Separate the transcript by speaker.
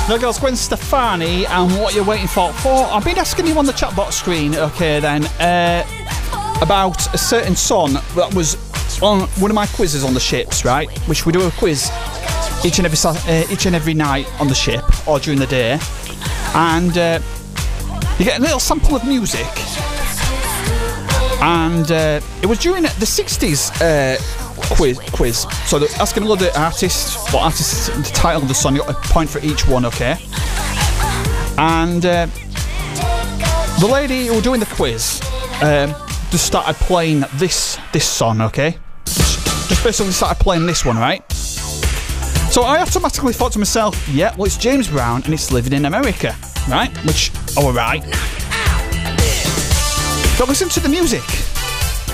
Speaker 1: There goes Gwen Stefani, and what you're waiting for. I've been asking you on the chat box screen, okay then, about a certain song that was on one of my quizzes on the ships, right? Which we do a quiz each and every night on the ship or during the day, and you get a little sample of music, and it was during the 60s quiz. So they're asking a lot of artists, what artist, the title of the song, you got a point for each one, okay? And the lady who was doing the quiz just started playing this song, okay? Just basically started playing this one, right? So I automatically thought to myself, yeah, well, it's James Brown and it's Living in America, right? Which, alright. But listen to the music.